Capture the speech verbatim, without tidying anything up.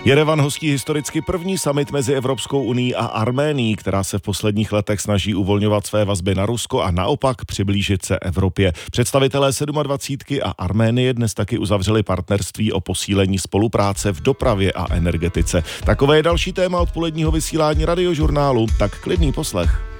Jerevan hostí historicky první summit mezi Evropskou unií a Arménií, která se v posledních letech snaží uvolňovat své vazby na Rusko a naopak přiblížit se Evropě. Představitelé dvacítky sedm a Arménie dnes taky uzavřeli partnerství o posílení spolupráce v dopravě a energetice. Takové je další téma odpoledního vysílání Radiožurnálu, tak klidný poslech.